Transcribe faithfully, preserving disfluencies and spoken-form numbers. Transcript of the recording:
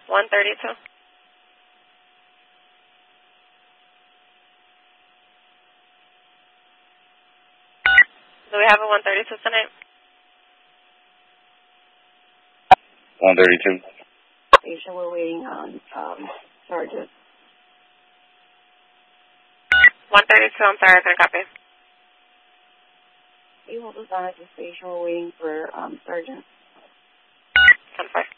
one thirty-two. Do we have a one thirty-two tonight? one thirty-two. Station, we're waiting on um, Sergeant. one thirty-two, I'm sorry, I couldn't copy. You hold us on at the station, we're waiting for um, Sergeant. ten four.